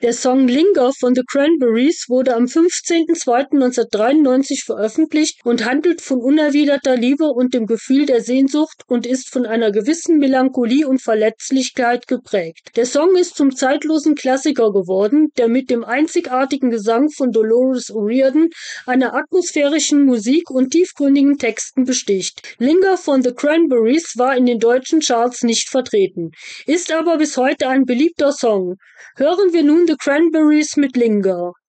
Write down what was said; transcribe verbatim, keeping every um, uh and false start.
Der Song "Linger" von The Cranberries wurde am fünfzehnten zweiten neunzehnhundertdreiundneunzig veröffentlicht und handelt von unerwiderter Liebe und dem Gefühl der Sehnsucht und ist von einer gewissen Melancholie und Verletzlichkeit geprägt. Der Song ist zum zeitlosen Klassiker geworden, der mit dem einzigartigen Gesang von Dolores O'Riordan, einer atmosphärischen Musik und tiefgründigen Texten besticht. "Linger" von The Cranberries war in den deutschen Charts nicht vertreten, ist aber bis heute ein beliebter Song. Hören wir nun The Cranberries mit "Linger".